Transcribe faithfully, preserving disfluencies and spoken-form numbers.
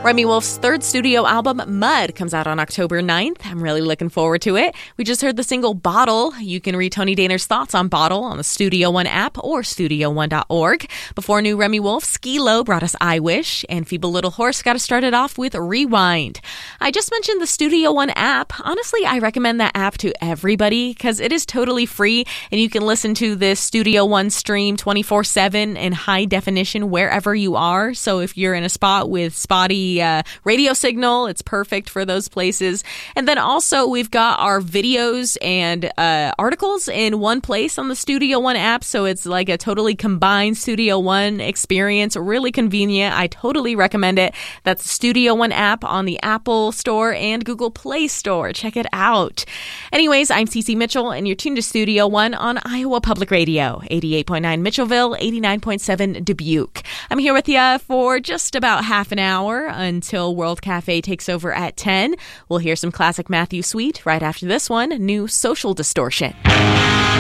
Remi Wolf's third studio album, Mud, comes out on October ninth. I'm really looking forward to it. We just heard the single Bottle. You can read Tony Daner's thoughts on Bottle on the Studio One app or studio one dot org. Before new Remi Wolf, Skee-Lo brought us I Wish, and Feeble Little Horse got us started off with Rewind. I just mentioned the Studio One app. Honestly, I recommend that app to everybody because it is totally free, and you can listen to this Studio One stream twenty-four seven in high definition wherever you are. So if you're in a spot with spotty uh, radio signal, it's perfect for those places. And then also we've got our videos and uh, articles in one place on the Studio One app. So it's like a totally combined Studio One experience. Really convenient. I totally recommend it. That's the Studio One app on the Apple Store and Google Play Store. Check it out. Anyways, I'm Cece Mitchell, and you're tuned to Studio One on Iowa Public Radio, eighty-eight point nine Mitchellville, eighty-nine point seven Dubuque. I'm here with you for just about half an hour until World Cafe takes over at ten. We'll hear some classic Matthew Sweet right after this one, New Social Distortion.